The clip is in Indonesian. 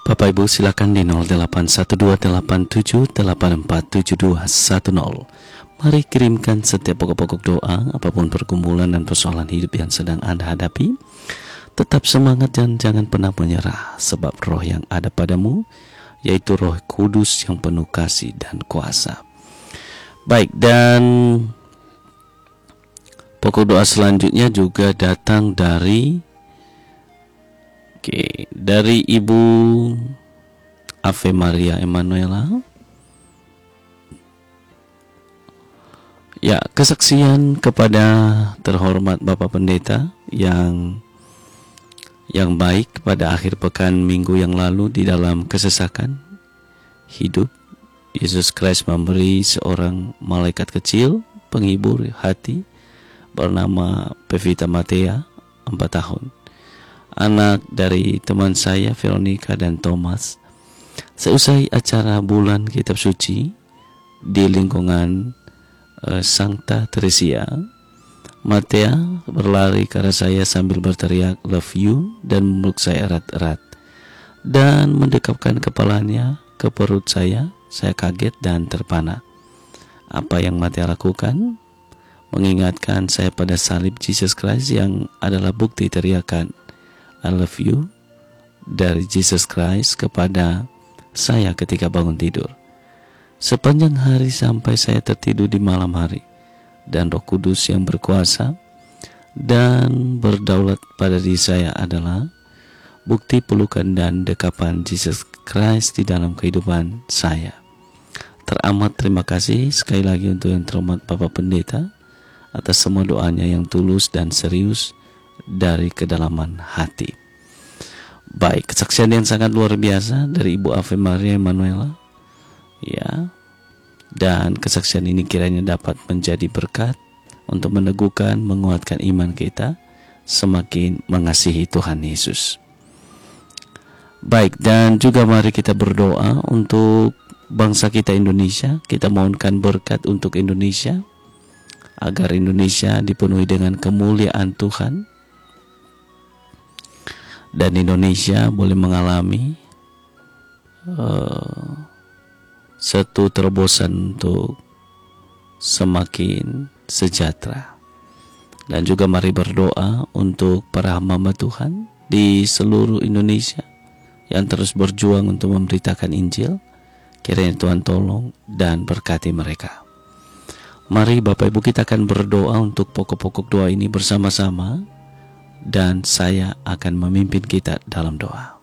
Bapak Ibu silakan di 081287847210. Mari kirimkan setiap pokok-pokok doa, apapun pergumulan dan persoalan hidup yang sedang Anda hadapi. Tetap semangat dan jangan pernah menyerah, sebab roh yang ada padamu, yaitu Roh Kudus yang penuh kasih dan kuasa. Baik, dan pokok doa selanjutnya juga datang dari Ibu Ave Maria Emanuela. Ya, kesaksian kepada terhormat Bapak Pendeta yang baik pada akhir pekan minggu yang lalu di dalam kesesakan hidup. Yesus Kristus memberi seorang malaikat kecil penghibur hati bernama Pevita Matea, 4 tahun. Anak dari teman saya Veronica dan Thomas. Seusai acara bulan kitab suci di lingkungan Sancta Theresia, Matea berlari ke arah saya sambil berteriak love you dan memeluk saya erat-erat dan mendekapkan kepalanya ke perut saya. Saya kaget dan terpana. Apa yang Matea lakukan? Mengingatkan saya pada salib Jesus Christ yang adalah bukti teriakan I love you dari Jesus Christ kepada saya ketika bangun tidur. Sepanjang hari sampai saya tertidur di malam hari, dan Roh Kudus yang berkuasa dan berdaulat pada diri saya adalah bukti pelukan dan dekapan Jesus Christ di dalam kehidupan saya. Teramat terima kasih sekali lagi untuk yang terhormat Bapak Pendeta atas semua doanya yang tulus dan serius dari kedalaman hati. Baik, kesaksian yang sangat luar biasa dari Ibu Ave Maria Emanuela. Ya. Dan kesaksian ini kiranya dapat menjadi berkat untuk meneguhkan, menguatkan iman kita semakin mengasihi Tuhan Yesus. Baik, dan juga mari kita berdoa untuk bangsa kita Indonesia. Kita mohonkan berkat untuk Indonesia, agar Indonesia dipenuhi dengan kemuliaan Tuhan, dan Indonesia boleh mengalami satu terobosan untuk semakin sejahtera. Dan juga mari berdoa untuk para hamba Tuhan di seluruh Indonesia yang terus berjuang untuk memberitakan Injil. Kiranya Tuhan tolong dan berkati mereka. Mari Bapak Ibu kita akan berdoa untuk pokok-pokok doa ini bersama-sama, dan saya akan memimpin kita dalam doa.